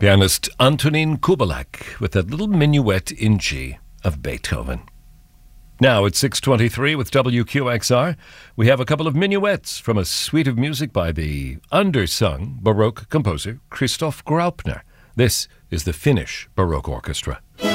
Pianist Antonin Kubelik with that little minuet in G of Beethoven. Now at 6:23 with WQXR, we have a couple of minuets from a suite of music by the undersung Baroque composer Christoph Graupner. This is the Finnish Baroque Orchestra.